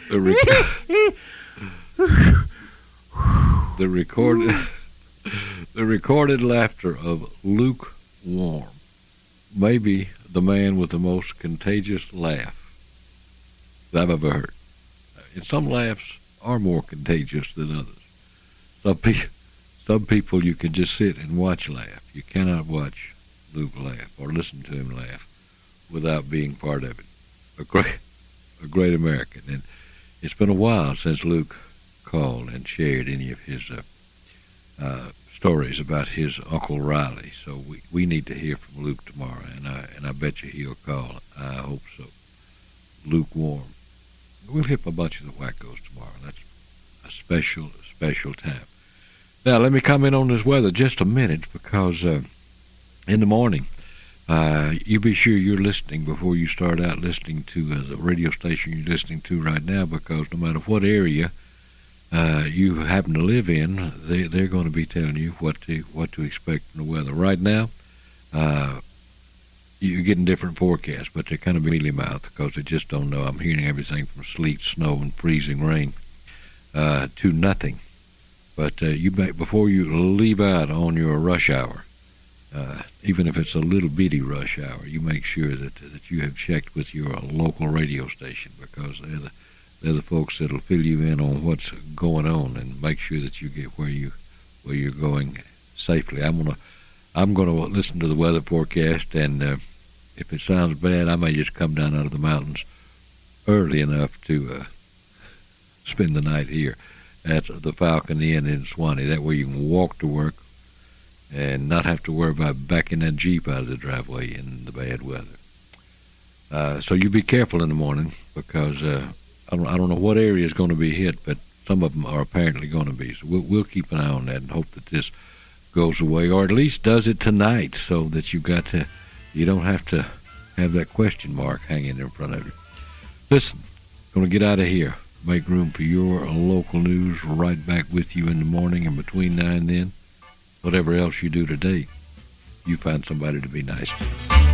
The, the recorded the recorded laughter of Luke Warm, maybe the man with the most contagious laugh that I've ever heard. And some laughs are more contagious than others. Some people you can just sit and watch laugh. You cannot watch Luke laugh or listen to him laugh without being part of it. A great American. And it's been a while since Luke called and shared any of his stories about his Uncle Riley. So we need to hear from Luke tomorrow, and I bet you he'll call. I hope so. Lukewarm. We'll hear from a bunch of the wackos tomorrow. That's a special time. Now, let me comment on this weather just a minute, because in the morning, you be sure you're listening before you start out listening to the radio station you're listening to right now, because no matter what area you happen to live in, they're going to be telling you what to expect from the weather. Right now, you're getting different forecasts, but they're kind of mealy-mouthed because they just don't know. I'm hearing everything from sleet, snow, and freezing rain to nothing. But you make, before you leave out on your rush hour, even if it's a little bitty rush hour, you make sure that you have checked with your local radio station, because they're the folks that'll fill you in on what's going on and make sure that you get where you're going safely. I'm gonna listen to the weather forecast, and if it sounds bad, I may just come down out of the mountains early enough to spend the night here at the Falcon Inn in Swanee. That way you can walk to work and not have to worry about backing that Jeep out of the driveway in the bad weather. So you be careful in the morning, because I don't know what area is going to be hit, but some of them are apparently going to be. So we'll keep an eye on that and hope that this goes away, or at least does it tonight, so that you don't have to have that question mark hanging in front of you. Listen, going to get out of here. Make room for your local news. Right back with you in the morning, and between now and then, whatever else you do today, you find somebody to be nice to.